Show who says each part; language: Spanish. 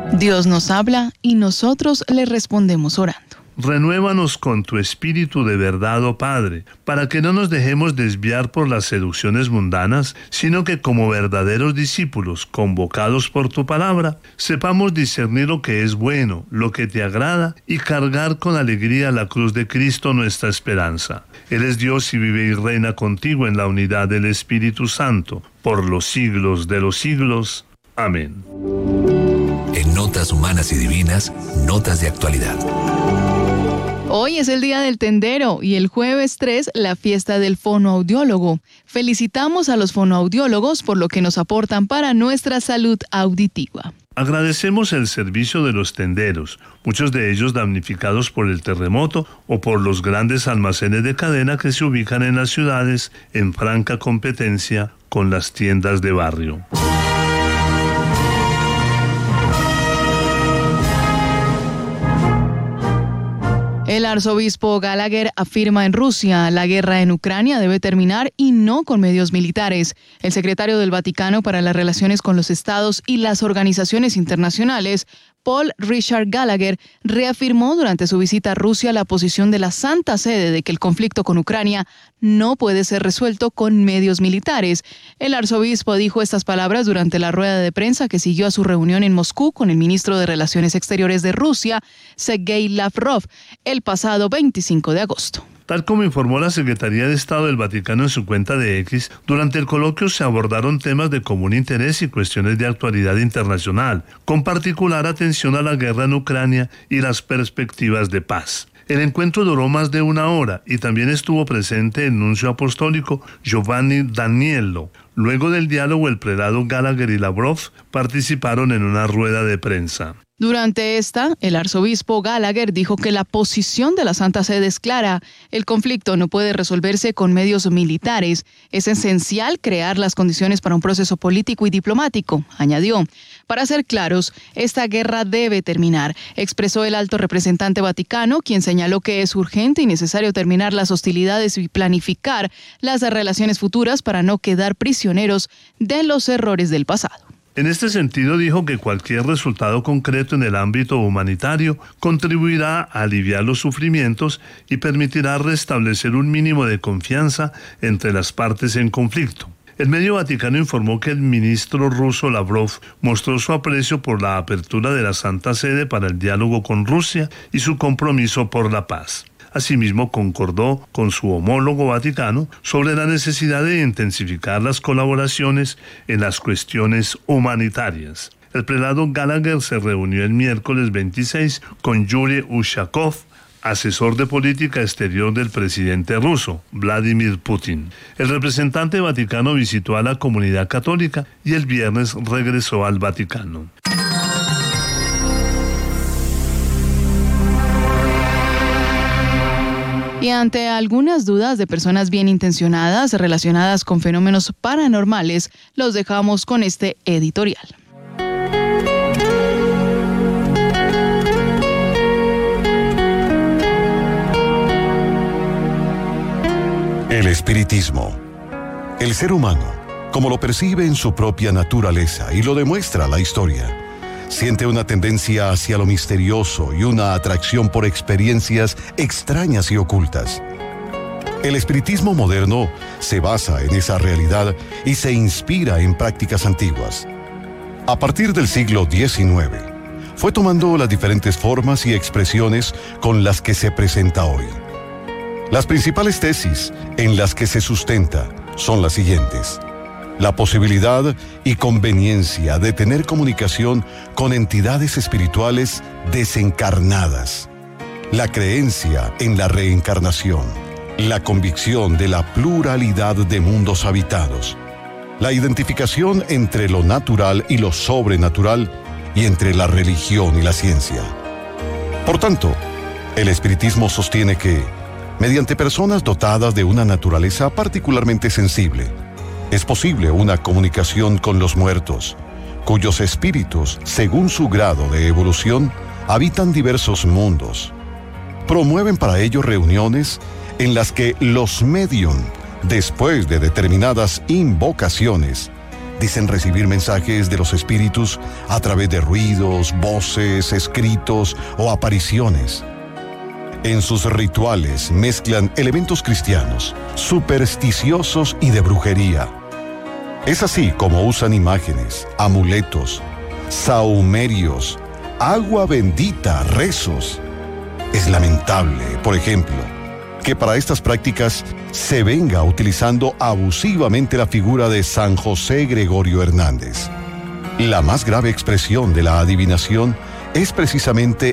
Speaker 1: Dios nos habla y nosotros le respondemos orando.
Speaker 2: Renuévanos con tu espíritu de verdad, oh Padre, para que no nos dejemos desviar por las seducciones mundanas, sino que como verdaderos discípulos, convocados por tu palabra, sepamos discernir lo que es bueno, lo que te agrada, y cargar con alegría la cruz de Cristo, nuestra esperanza. Él es Dios y vive y reina contigo en la unidad del Espíritu Santo, por los siglos de los siglos. Amén.
Speaker 3: En Notas Humanas y Divinas, notas de actualidad.
Speaker 1: Hoy es el Día del Tendero y el jueves 3 la fiesta del fonoaudiólogo. Felicitamos a los fonoaudiólogos por lo que nos aportan para nuestra salud auditiva.
Speaker 2: Agradecemos el servicio de los tenderos, muchos de ellos damnificados por el terremoto o por los grandes almacenes de cadena que se ubican en las ciudades en franca competencia con las tiendas de barrio.
Speaker 1: El arzobispo Gallagher afirma en Rusia: la guerra en Ucrania debe terminar y no con medios militares. El secretario del Vaticano para las relaciones con los estados y las organizaciones internacionales, Paul Richard Gallagher, reafirmó durante su visita a Rusia la posición de la Santa Sede de que el conflicto con Ucrania no puede ser resuelto con medios militares. El arzobispo dijo estas palabras durante la rueda de prensa que siguió a su reunión en Moscú con el ministro de Relaciones Exteriores de Rusia, Sergei Lavrov, el pasado 25 de agosto.
Speaker 2: Tal como informó la Secretaría de Estado del Vaticano en su cuenta de X, durante el coloquio se abordaron temas de común interés y cuestiones de actualidad internacional, con particular atención a la guerra en Ucrania y las perspectivas de paz. El encuentro duró más de una hora y también estuvo presente el nuncio apostólico Giovanni Daniello. Luego del diálogo, el prelado Gallagher y Lavrov participaron en una rueda de prensa.
Speaker 1: Durante esta, el arzobispo Gallagher dijo que la posición de la Santa Sede es clara. El conflicto no puede resolverse con medios militares. Es esencial crear las condiciones para un proceso político y diplomático, añadió. Para ser claros, esta guerra debe terminar, expresó el alto representante vaticano, quien señaló que es urgente y necesario terminar las hostilidades y planificar las relaciones futuras para no quedar prisioneros de los errores del pasado.
Speaker 2: En este sentido, dijo que cualquier resultado concreto en el ámbito humanitario contribuirá a aliviar los sufrimientos y permitirá restablecer un mínimo de confianza entre las partes en conflicto. El medio Vaticano informó que el ministro ruso Lavrov mostró su aprecio por la apertura de la Santa Sede para el diálogo con Rusia y su compromiso por la paz. Asimismo, concordó con su homólogo vaticano sobre la necesidad de intensificar las colaboraciones en las cuestiones humanitarias. El prelado Gallagher se reunió el miércoles 26 con Yuri Ushakov, asesor de política exterior del presidente ruso, Vladimir Putin. El representante vaticano visitó a la comunidad católica y el viernes regresó al Vaticano.
Speaker 1: Y ante algunas dudas de personas bien intencionadas relacionadas con fenómenos paranormales, los dejamos con este editorial.
Speaker 4: El espiritismo. El ser humano, como lo percibe en su propia naturaleza y lo demuestra la historia, siente una tendencia hacia lo misterioso y una atracción por experiencias extrañas y ocultas. El espiritismo moderno se basa en esa realidad y se inspira en prácticas antiguas. A partir del siglo XIX, fue tomando las diferentes formas y expresiones con las que se presenta hoy. Las principales tesis en las que se sustenta son las siguientes: la posibilidad y conveniencia de tener comunicación con entidades espirituales desencarnadas, la creencia en la reencarnación, la convicción de la pluralidad de mundos habitados, la identificación entre lo natural y lo sobrenatural y entre la religión y la ciencia. Por tanto, el espiritismo sostiene que, mediante personas dotadas de una naturaleza particularmente sensible, es posible una comunicación con los muertos, cuyos espíritus, según su grado de evolución, habitan diversos mundos. Promueven para ello reuniones en las que los médium, después de determinadas invocaciones, Dicen recibir mensajes de los espíritus a través de ruidos, voces, escritos o apariciones. En sus rituales mezclan elementos cristianos, supersticiosos y de brujería. Es así como usan imágenes, amuletos, sahumerios, agua bendita, rezos. Es lamentable, por ejemplo, que para estas prácticas se venga utilizando abusivamente la figura de San José Gregorio Hernández. La más grave expresión de la adivinación es precisamente